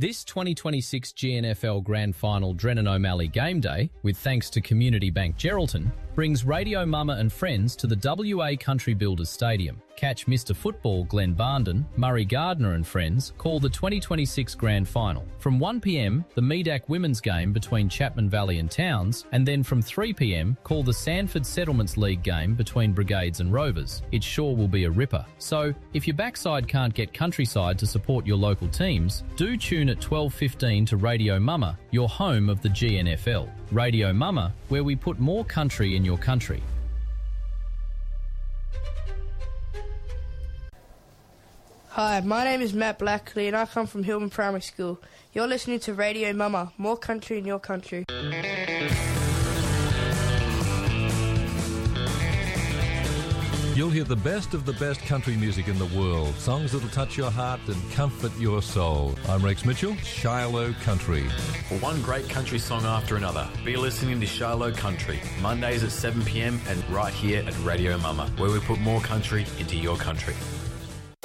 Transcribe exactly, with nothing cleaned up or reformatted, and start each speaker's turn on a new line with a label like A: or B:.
A: This twenty twenty-six G N F L Grand Final Drennan O'Malley Game Day, with thanks to Community Bank Geraldton, brings Radio Mama and friends to the W A Country Builders Stadium. Catch Mister Football Glenn Barndon, Murray Gardner and friends call the twenty twenty-six Grand Final. From one p m, the Medak Women's game between Chapman Valley and Towns, and then from three p m, call the Sanford Settlements League game between Brigades and Rovers. It sure will be a ripper. So, if your backside can't get Countryside to support your local teams, do tune at twelve fifteen to Radio Mama, your home of the G N F L. Radio Mama, where we put more country in your country.
B: Hi, my name is Matt Blackley and I come from Hillman Primary School. You're listening to Radio Mama, more country in your country.
C: You'll hear the best of the best country music in the world. Songs that'll touch your heart and comfort your soul. I'm Rex Mitchell, Shiloh Country.
D: One great country song after another. Be listening to Shiloh Country, Mondays at seven p m and right here at Radio Mama, where we put more country into your country.